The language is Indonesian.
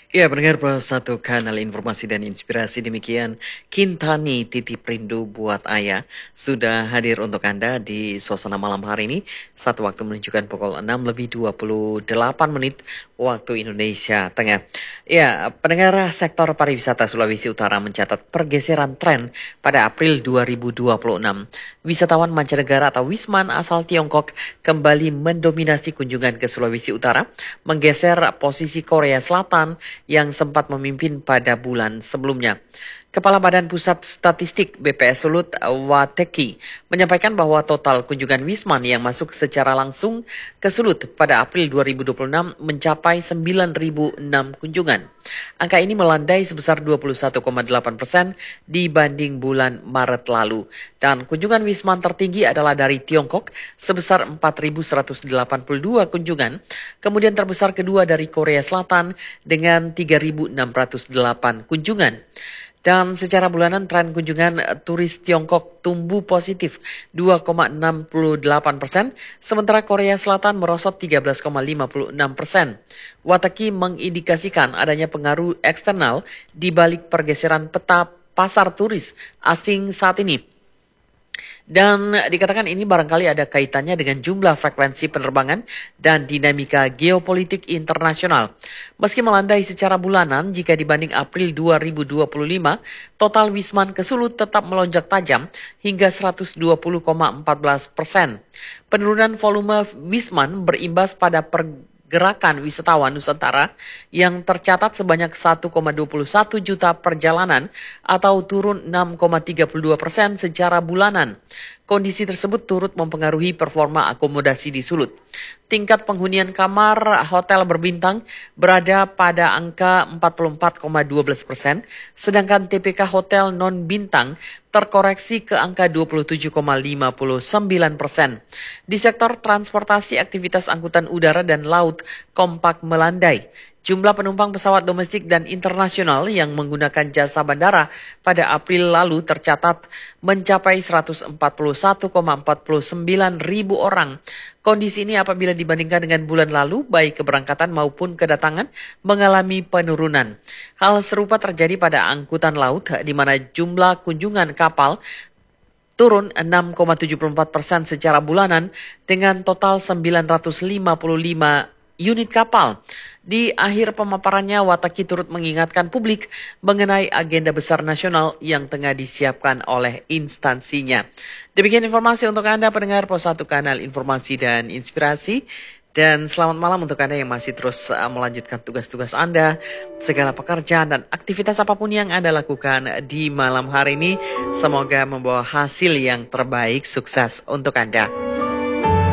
Ya, pendengar satu kanal informasi dan inspirasi demikian Kintani Titip Rindu Buat Ayah sudah hadir untuk Anda di suasana malam hari ini. Satu waktu menunjukkan pukul 6:28 waktu Indonesia Tengah. Ya, pendengar sektor pariwisata Sulawesi Utara mencatat pergeseran tren pada April 2026. Wisatawan mancanegara atau Wisman asal Tiongkok kembali mendominasi kunjungan ke Sulawesi Utara, menggeser posisi Korea Selatan yang sempat memimpin pada bulan sebelumnya. Kepala Badan Pusat Statistik BPS Sulut Wateki menyampaikan bahwa total kunjungan Wisman yang masuk secara langsung ke Sulut pada April 2026 mencapai 9.006 kunjungan. Angka ini melandai sebesar 21,8% dibanding bulan Maret lalu. Dan kunjungan Wisman tertinggi adalah dari Tiongkok sebesar 4.182 kunjungan, kemudian terbesar kedua dari Korea Selatan dengan 3.608 kunjungan. Dan secara bulanan tren kunjungan turis Tiongkok tumbuh positif 2,68%, sementara Korea Selatan merosot 13,56%. Wataki mengindikasikan adanya pengaruh eksternal di balik pergeseran peta pasar turis asing saat ini. Dan dikatakan ini barangkali ada kaitannya dengan jumlah frekuensi penerbangan dan dinamika geopolitik internasional. Meski melandai secara bulanan, jika dibanding April 2025, total Wisman ke Sulut tetap melonjak tajam hingga 120,14%. Penurunan volume Wisman berimbas pada pergerakan wisatawan Nusantara yang tercatat sebanyak 1,21 juta perjalanan atau turun 6,32% secara bulanan. Kondisi tersebut turut mempengaruhi performa akomodasi di Sulut. Tingkat penghunian kamar hotel berbintang berada pada angka 44,12%, sedangkan TPK hotel non-bintang terkoreksi ke angka 27,59%. Di sektor transportasi, aktivitas angkutan udara dan laut kompak melandai. Jumlah penumpang pesawat domestik dan internasional yang menggunakan jasa bandara pada April lalu tercatat mencapai 141,49 ribu orang. Kondisi ini apabila dibandingkan dengan bulan lalu, baik keberangkatan maupun kedatangan mengalami penurunan. Hal serupa terjadi pada angkutan laut, di mana jumlah kunjungan kapal turun 6,74% secara bulanan dengan total 955 unit kapal. Di akhir pemaparannya, Wataki turut mengingatkan publik mengenai agenda besar nasional yang tengah disiapkan oleh instansinya. Demikian informasi untuk Anda pendengar Pos 1 Kanal Informasi dan Inspirasi. Dan selamat malam untuk Anda yang masih terus melanjutkan tugas-tugas Anda, segala pekerjaan dan aktivitas apapun yang Anda lakukan di malam hari ini. Semoga membawa hasil yang terbaik, sukses untuk Anda.